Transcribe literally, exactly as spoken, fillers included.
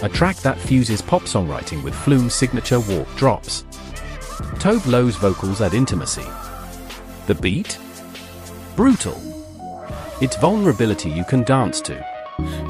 a track that fuses pop songwriting with Flume's signature warp drops. Tove Lo's vocals add intimacy. The beat? Brutal. It's vulnerability you can dance to.